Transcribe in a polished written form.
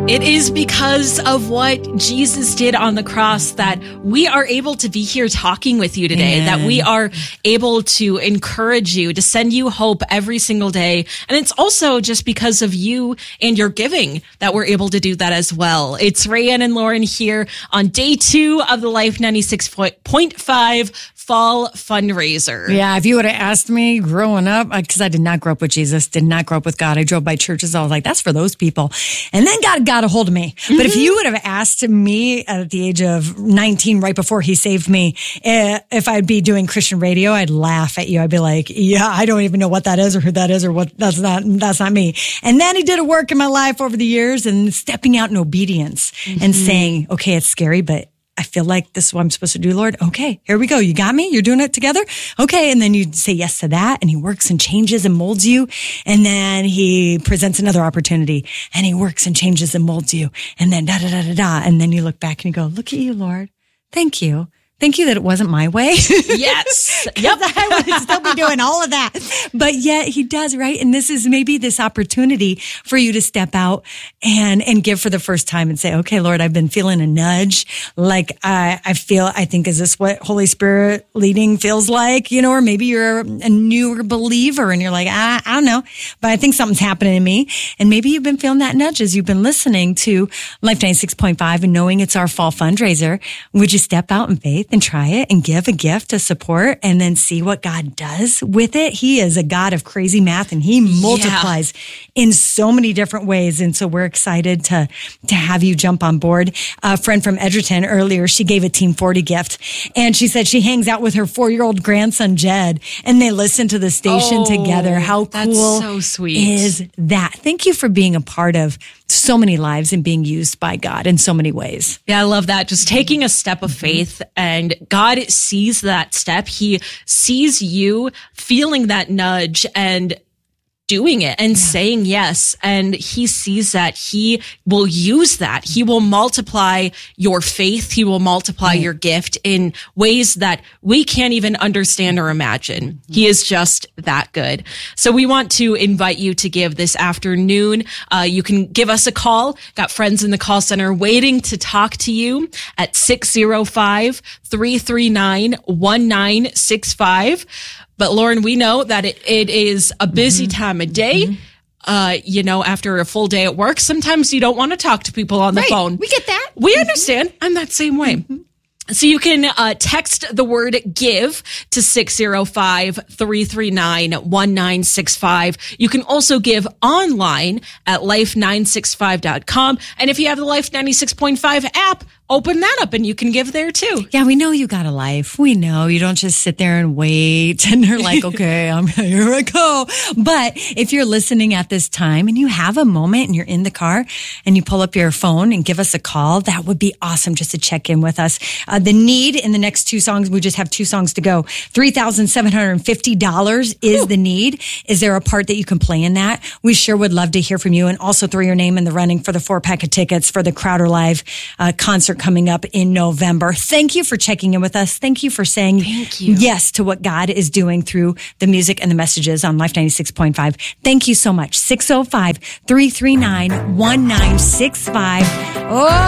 It is because of what Jesus did on the cross that we are able to be here talking with you today, that we are able to encourage you, to send you hope every single day. And it's also just because of you and your giving that we're able to do that as well. It's Rayanne and Lauren here on day 2 of the Life 96.5 Fall Fundraiser. Yeah, if you would have asked me growing up, because I did not grow up with Jesus, did not grow up with God. I drove by churches. I was like, that's for those people. And then God got a hold of me. But if you would have asked me at the age of 19, right before he saved me, if I'd be doing Christian radio, I'd laugh at you. I'd be like, yeah, I don't even know what that is or who that is or what, that's not me. And then he did a work in my life over the years and stepping out in obedience and saying, okay, it's scary, but I feel like this is what I'm supposed to do, Lord. Okay, here we go. You got me? You're doing it together? Okay. And then you say yes to that and he works and changes and molds you. And then he presents another opportunity and he works and changes and molds you. And then da-da-da-da-da. And then you look back and you go, look at you, Lord. Thank you. Thank you that it wasn't my way. Yes. Yep. I would still be doing all of that. But yet he does, right? And this is maybe this opportunity for you to step out and give for the first time and say, okay, Lord, I've been feeling a nudge. Like I think, is this what Holy Spirit leading feels like? You know, or maybe you're a newer believer and you're like, I don't know, but I think something's happening in me. And maybe you've been feeling that nudge as you've been listening to Life 96.5 and knowing it's our fall fundraiser. Would you step out in faith and try it and give a gift to support and then see what God does with it? He is a God of crazy math and he multiplies in so many different ways. And so we're excited to have you jump on board. A friend from Edgerton earlier, she gave a Team 40 gift and she said she hangs out with her 4-year-old grandson, Jed, and they listen to the station together. How cool so sweet is that? Thank you for being a part of so many lives and being used by God in so many ways. Yeah, I love that. Just taking a step of faith and God sees that step. He sees you feeling that nudge and doing it and saying yes. And he sees that he will use that. He will multiply your faith. He will multiply your gift in ways that we can't even understand or imagine. He is just that good. So we want to invite you to give this afternoon. You can give us a call. Got friends in the call center waiting to talk to you at 605-339-1965. But Lauren, we know that it is a busy time of day. You know, after a full day at work, sometimes you don't want to talk to people on the phone. We get that. We understand. I'm that same way. So you can text the word give to 605-339-1965. You can also give online at life965.com. And if you have the Life 96.5 app, open that up and you can give there too. Yeah, we know you got a life. We know you don't just sit there and wait and you're like, okay, here I go. But if you're listening at this time and you have a moment and you're in the car and you pull up your phone and give us a call, that would be awesome just to check in with us. The need in the next 2 songs, we just have 2 songs to go. $3,750 is the need. Is there a part that you can play in that? We sure would love to hear from you and also throw your name in the running for the 4-pack of tickets for the Crowder Live concert coming up in November. Thank you for checking in with us. Thank you for saying yes to what God is doing through the music and the messages on Life 96.5. Thank you so much. 605-339-1965. Oh,